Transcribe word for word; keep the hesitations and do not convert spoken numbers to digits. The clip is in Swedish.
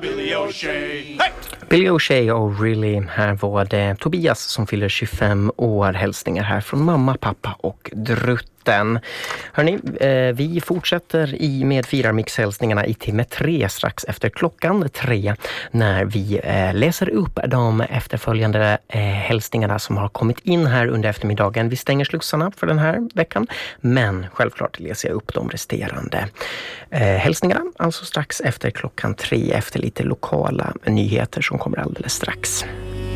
Billy O'Shea. Hey! Billy O'Shea och Really. Här var det Tobias som fyller tjugofem år. Hälsningar här från mamma, pappa och drutten. Hörrni, eh, vi fortsätter i med firarmix-hälsningarna i timme tre strax efter klockan tre när vi eh, läser upp de efterföljande eh, hälsningarna som har kommit in här under eftermiddagen. Vi stänger slussarna för den här veckan, men självklart läser jag upp de resterande eh, hälsningarna, alltså strax efter klockan tre efter lite lokala nyheter som kommer alldeles strax.